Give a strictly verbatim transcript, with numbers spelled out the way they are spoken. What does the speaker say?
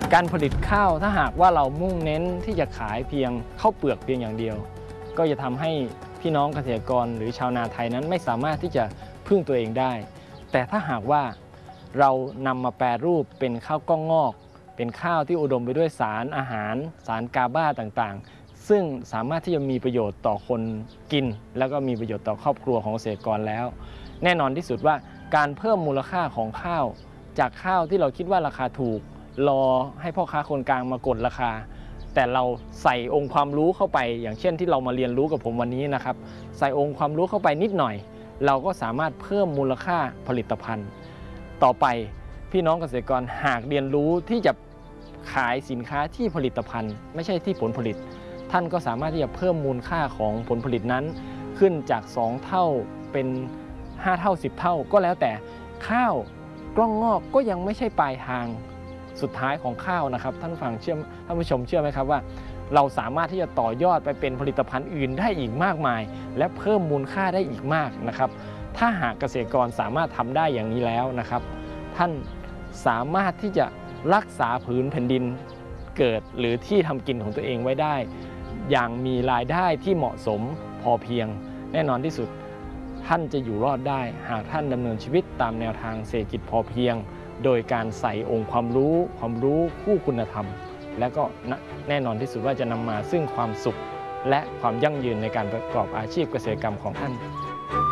การผลิตข้าวถ้าหากว่าเรามุ่งเน้นที่จะขายเพียงข้าวเปลือกเพียงอย่างเดียวก็จะทำให้พี่น้องเกษตรกรหรือชาวนาไทยนั้นไม่สามารถที่จะพึ่งตัวเองได้แต่ถ้าหากว่าเรานำมาแปรรูปเป็นข้าวกล้องงอกเป็นข้าวที่อุดมไปด้วยสารอาหารสารกาบาต่างๆซึ่งสามารถที่จะมีประโยชน์ต่อคนกินแล้วก็มีประโยชน์ต่อครอบครัวของเกษตรกรแล้วแน่นอนที่สุดว่าการเพิ่มมูลค่าของข้าวจากข้าวที่เราคิดว่าราคาถูกรอให้พ่อค้าคนกลางมากดราคาแต่เราใส่องค์ความรู้เข้าไปอย่างเช่นที่เรามาเรียนรู้กับผมวันนี้นะครับใส่องค์ความรู้เข้าไปนิดหน่อยเราก็สามารถเพิ่มมูลค่าผลิตภัณฑ์ต่อไปพี่น้องเกษตรกรหากเรียนรู้ที่จะขายสินค้าที่ผลิตภัณฑ์ไม่ใช่ที่ผลผลิตท่านก็สามารถที่จะเพิ่มมูลค่าของผลผลิตนั้นขึ้นจากสองเท่าเป็นห้าเท่าสิบเท่าก็แล้วแต่ข้าวกล้องงอกก็ยังไม่ใช่ปลายทางสุดท้ายของข้าวนะครับท่านฟังเชื่อท่านผู้ชมเชื่อไหมครับว่าเราสามารถที่จะต่อยอดไปเป็นผลิตภัณฑ์อื่นได้อีกมากมายและเพิ่มมูลค่าได้อีกมากนะครับถ้าหากเกษตรกรสามารถทำได้อย่างนี้แล้วนะครับท่านสามารถที่จะรักษาผืนแผ่นดินเกิดหรือที่ทำกินของตัวเองไว้ได้อย่างมีรายได้ที่เหมาะสมพอเพียงแน่นอนที่สุดท่านจะอยู่รอดได้หากท่านดำเนินชีวิตตามแนวทางเศรษฐกิจพอเพียงโดยการใส่องค์ความรู้ความรู้คู่คุณธรรมและก็แน่นอนที่สุดว่าจะนำมาซึ่งความสุขและความยั่งยืนในการประกอบอาชีพเกษตรกรรมของท่าน